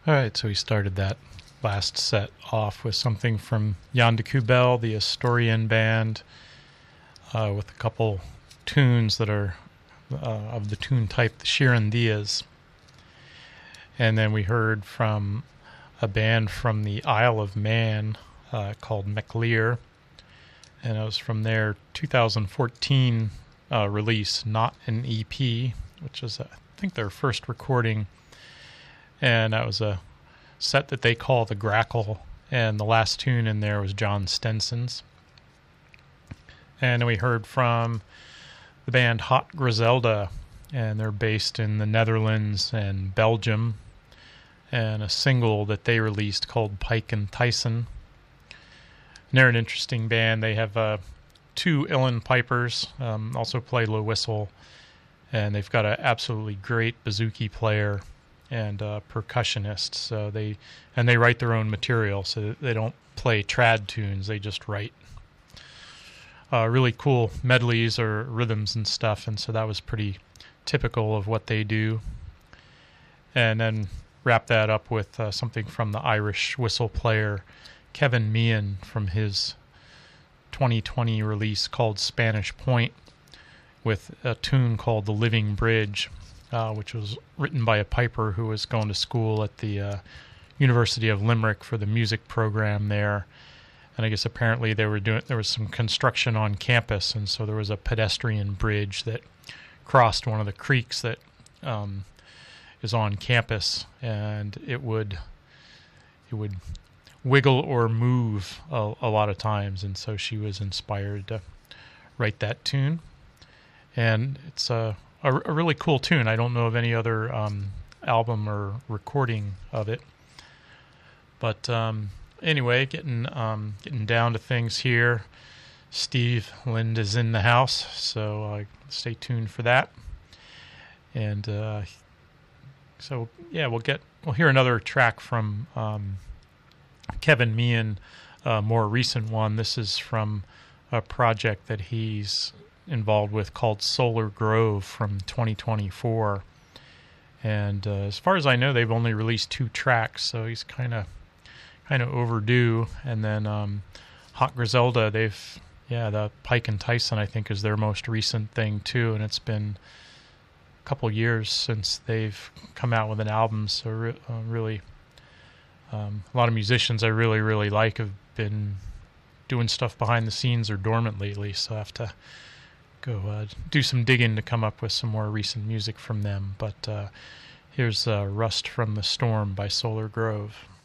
All right, so we started that last set off with something from Jan de Kubel, the Astorian Band, with a couple tunes that are of the tune type, the Chirandias. And then we heard from a band from the Isle of Man called MacLear, and it was from their 2014 release, Not an EP, which is, I think, their first recording. And that was a set that they call the Grackle, and the last tune in there was John Stenson's. And we heard from the band Hot Griselda, and they're based in the Netherlands and Belgium, and a single that they released called Pike and Tyson. And they're an interesting band. They have two uilleann pipers, also play low whistle, and they've got an absolutely great bouzouki player and percussionist. So they write their own material, so they don't play trad tunes, they just write really cool medleys or rhythms and stuff, and so that was pretty typical of what they do. And then wrap that up with something from the Irish whistle player Kevin Meehan from his 2020 release called Spanish Point, with a tune called The Living Bridge, which was written by a piper who was going to school at the University of Limerick for the music program there. And I guess apparently there was some construction on campus, and so there was a pedestrian bridge that crossed one of the creeks that is on campus, and it would wiggle or move a lot of times, and so she was inspired to write that tune. And it's a really cool tune. I don't know of any other album or recording of it, but anyway, getting down to things here. Steve Lind is in the house, so stay tuned for that. And so yeah, we'll hear another track from Kevin Meehan, a more recent one. This is from a project that he's involved with called Solar Grove from 2024. And as far as I know, they've only released 2 tracks, so he's kind of overdue. And then Hot Griselda, the Pike and Tyson, I think, is their most recent thing too, and it's been a couple years since they've come out with an album. So really, a lot of musicians I really, really like have been doing stuff behind the scenes or dormant lately, so I have to go do some digging to come up with some more recent music from them. But here's Rust from the Storm by Solar Grove.